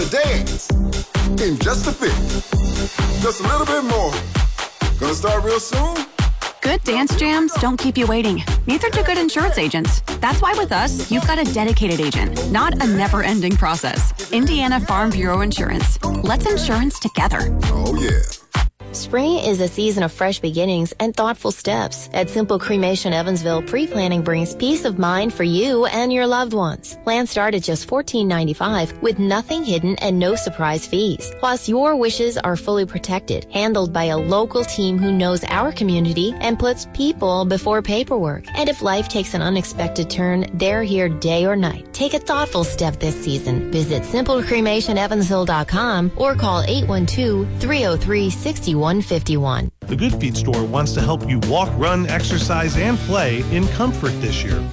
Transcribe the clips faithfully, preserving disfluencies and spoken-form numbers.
Dance in just a bit. Just a little bit more. Gonna start real soon. Good dance jams don't keep you waiting. Neither do good insurance agents. That's why with us, you've got a dedicated agent, not a never-ending process. Indiana Farm Bureau Insurance. Let's insurance together. Oh, yeah. Spring is a season of fresh beginnings and thoughtful steps. At Simple Cremation Evansville, pre-planning brings peace of mind for you and your loved ones. Plans start at just fourteen ninety-five with nothing hidden and no surprise fees. Plus, your wishes are fully protected, handled by a local team who knows our community and puts people before paperwork. And if life takes an unexpected turn, they're here day or night. Take a thoughtful step this season. Visit simple cremation evansville dot com or call eight one two, three oh three, six one five one. The Good Feet store wants to help you walk, run, exercise, and play in comfort this year.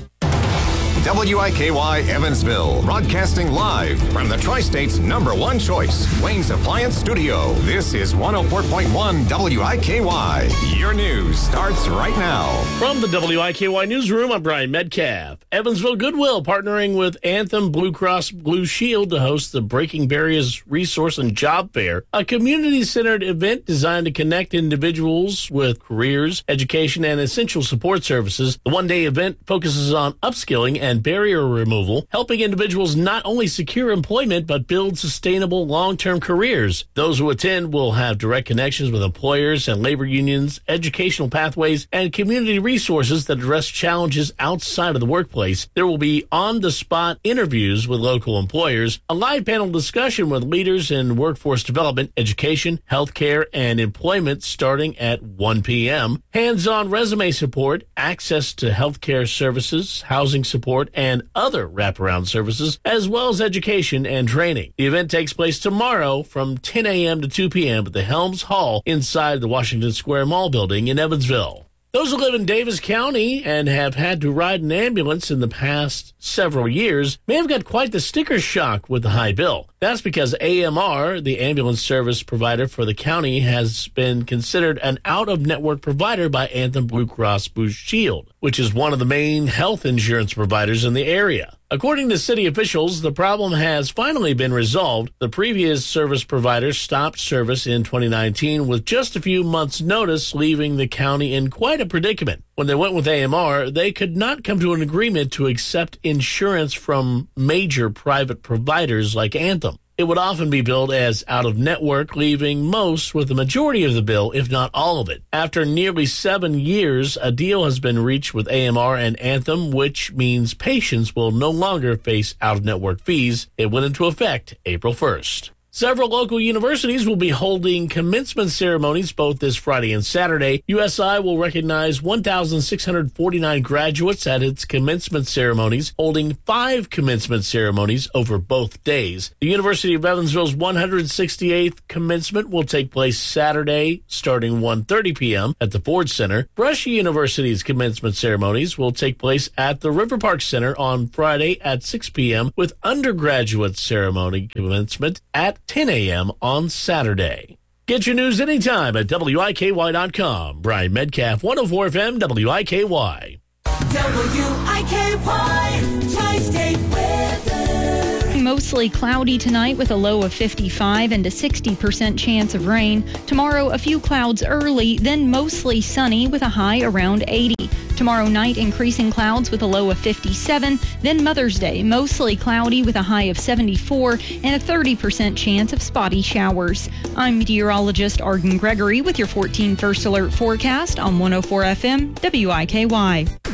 W I K Y Evansville, broadcasting live from the Tri-State's number one choice, Wayne's Appliance Studio. This is one oh four point one W I K Y. Your news starts right now. From the W I K Y newsroom, I'm Brian Metcalf. Evansville Goodwill partnering with Anthem Blue Cross Blue Shield to host the Breaking Barriers Resource and Job Fair, a community-centered event designed to connect individuals with careers, education, and essential support services. The one-day event focuses on upskilling and barrier removal, helping individuals not only secure employment but build sustainable long-term careers. Those who attend will have direct connections with employers and labor unions, educational pathways, and community resources that address challenges outside of the workplace. There will be on-the-spot interviews with local employers, a live panel discussion with leaders in workforce development, education, healthcare, and employment starting at one p.m., hands-on resume support, access to healthcare services, housing support, and other wraparound services, as well as education and training. The event takes place tomorrow from ten a.m. to two p.m. at the Helms Hall inside the Washington Square Mall building in Evansville. Those who live in Davis County and have had to ride an ambulance in the past several years may have got quite the sticker shock with the high bill. That's because A M R, the ambulance service provider for the county, has been considered an out-of-network provider by Anthem Blue Cross Blue Shield, which is one of the main health insurance providers in the area. According to city officials, the problem has finally been resolved. The previous service provider stopped service in twenty nineteen with just a few months' notice, leaving the county in quite a predicament. When they went with A M R, they could not come to an agreement to accept insurance from major private providers like Anthem. It would often be billed as out-of-network, leaving most with the majority of the bill, if not all of it. After nearly seven years, a deal has been reached with A M R and Anthem, which means patients will no longer face out-of-network fees. It went into effect April first. Several local universities will be holding commencement ceremonies both this Friday and Saturday. U S I will recognize one thousand six hundred forty-nine graduates at its commencement ceremonies, holding five commencement ceremonies over both days. The University of Evansville's one hundred sixty-eighth commencement will take place Saturday, starting one thirty p.m. at the Ford Center. Brushy University's commencement ceremonies will take place at the River Park Center on Friday at six p.m., with undergraduate ceremony commencement at ten a.m. on Saturday. Get your news anytime at W I K Y dot com. Brian Metcalf, one oh four F M, W I K Y. W I K Y, Tri-State weather. Mostly cloudy tonight with a low of fifty-five and a sixty percent chance of rain. Tomorrow, a few clouds early, then mostly sunny with a high around eighty. Tomorrow night, increasing clouds with a low of fifty-seven. Then Mother's Day, mostly cloudy with a high of seventy-four and a thirty percent chance of spotty showers. I'm meteorologist Arden Gregory with your fourteen First Alert forecast on one oh four F M W I K Y.